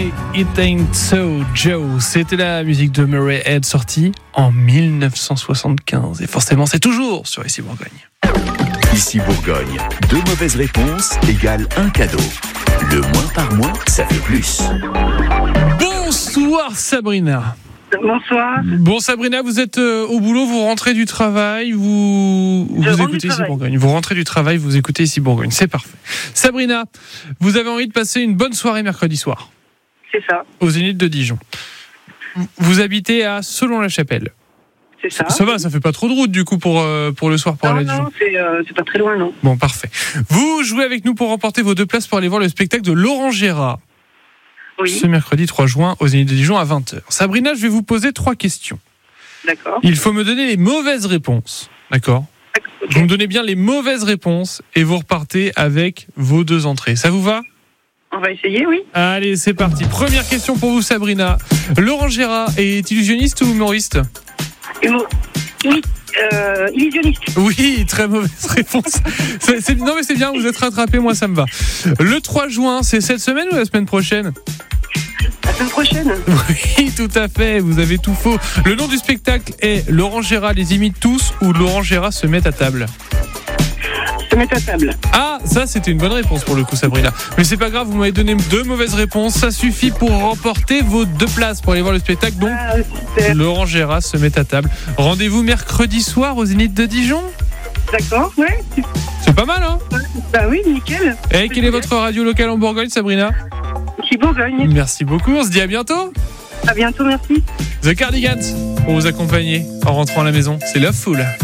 Say It Ain't So Joe. C'était la musique de Murray Head sortie en 1975. Et forcément, c'est toujours sur Ici Bourgogne. Ici Bourgogne, 2 mauvaises réponses égale un cadeau. Le moins par mois, ça fait plus. Bonsoir Sabrina. Bonsoir. Bon Sabrina, vous êtes au boulot, vous rentrez du travail, vous écoutez Ici Bourgogne. Vous rentrez du travail, vous écoutez Ici Bourgogne, c'est parfait. Sabrina, vous avez envie de passer une bonne soirée mercredi soir. C'est ça. Au Zénith de Dijon. Vous habitez à Selon-la-Chapelle. C'est ça. Ça va, ça fait pas trop de route du coup pour le soir pour aller à Dijon. Non, c'est pas très loin, non. Bon, parfait. Vous jouez avec nous pour remporter vos 2 places pour aller voir le spectacle de Laurent Gérard. Oui. Ce mercredi 3 juin au Zénith de Dijon à 20h. Sabrina, je vais vous poser 3 questions. D'accord. Il faut me donner les mauvaises réponses. D'accord ? Ok. Vous me donnez bien les mauvaises réponses et vous repartez avec vos 2 entrées. Ça vous va ? On va essayer, oui. Allez, c'est parti. Première question pour vous, Sabrina. Laurent Gérard est illusionniste ou humoriste ? Oui, illusionniste. Oui, très mauvaise réponse. Non mais c'est bien, vous êtes rattrapé, moi ça me va. Le 3 juin, c'est cette semaine ou la semaine prochaine ? La semaine prochaine. Oui, tout à fait, vous avez tout faux. Le nom du spectacle est Laurent Gérard les imite tous ou Laurent Gérard se met à table. Se mettre à table. Ah, ça c'était une bonne réponse pour le coup, Sabrina. Mais c'est pas grave, vous m'avez donné 2 mauvaises réponses. Ça suffit pour remporter vos 2 places pour aller voir le spectacle. Donc, Super. Laurent Gérard se met à table. Rendez-vous mercredi soir au Zénith de Dijon. D'accord, ouais. C'est pas mal, hein ? Bah oui, nickel. Et quelle est votre radio locale en Bourgogne, Sabrina ? Ici Bourgogne. Merci beaucoup, on se dit à bientôt. À bientôt, merci. The Cardigans pour vous accompagner en rentrant à la maison. C'est Loveful.